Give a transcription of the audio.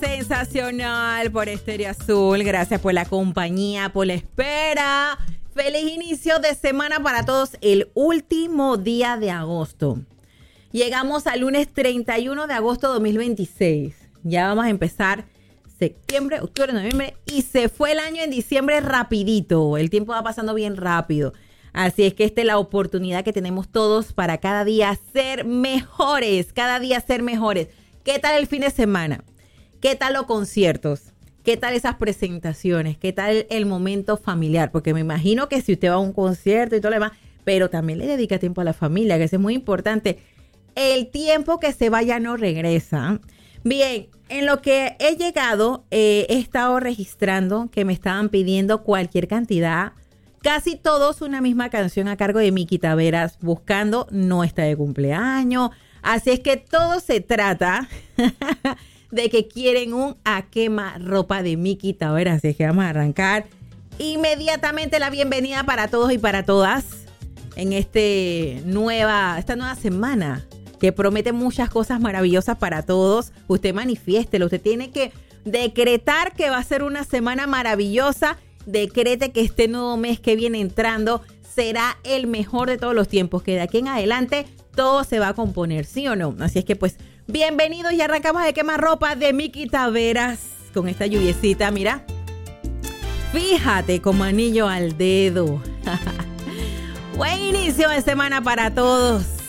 Sensacional por Estéreo Azul. Gracias por la compañía, por la espera. Feliz inicio de semana para todos. El último día de agosto. Llegamos al lunes 31 de agosto de 2026. Ya vamos a empezar septiembre, octubre, noviembre. Y se fue el año en diciembre rapidito. El tiempo va pasando bien rápido. Así es que esta es la oportunidad que tenemos todos para cada día ser mejores. Cada día ser mejores. ¿Qué tal el fin de semana? ¿Qué tal los conciertos? ¿Qué tal esas presentaciones? ¿Qué tal el momento familiar? Porque me imagino que si usted va a un concierto y todo lo demás, pero también le dedica tiempo a la familia, que eso es muy importante. El tiempo que se vaya no regresa. Bien, en lo que he llegado, he estado registrando que me estaban pidiendo cualquier cantidad. Casi todos una misma canción a cargo de Miki Taveras, buscando No está de cumpleaños. Así es que todo se trata de que quieren un a quemarropa de Miki Taveras. Así es que vamos a arrancar inmediatamente la bienvenida para todos y para todas en esta nueva semana que promete muchas cosas maravillosas para todos. Usted manifiéstelo, usted tiene que decretar que va a ser una semana maravillosa. Decrete que este nuevo mes que viene entrando será el mejor de todos los tiempos, que de aquí en adelante todo se va a componer, ¿sí o no? Así es que pues bienvenidos y arrancamos de quemarropa de Miki Taveras con esta lluviecita, mira. Fíjate, como anillo al dedo. Buen inicio de semana para todos.